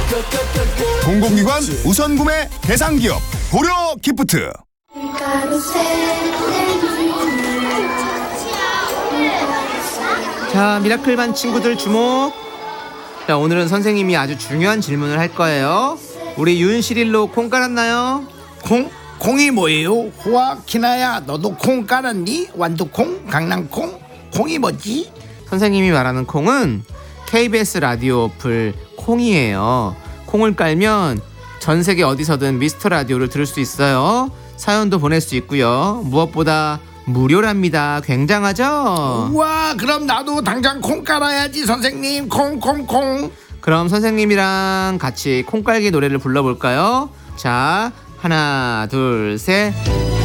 공공기관 우선구매 대상기업 고려기프트. 자, 미라클 반 친구들 주목. 자, 오늘은 선생님이 아주 중요한 질문을 할 거예요. 우리 윤시릴로 콩 깔았나요? 콩이 뭐예요? 호아키나야, 너도 콩 깔았니? 완두콩? 강낭콩? 콩이 뭐지? 선생님이 말하는 콩은 KBS 라디오 어플 콩이에요. 콩을 깔면 전 세계 어디서든 미스터 라디오를 들을 수 있어요. 사연도 보낼 수 있고요. 무엇보다 무료랍니다. 굉장하죠? 우와, 그럼 나도 당장 콩 깔아야지 선생님. 콩. 그럼 선생님이랑 같이 콩깔기 노래를 불러볼까요? 자, 하나 둘 셋.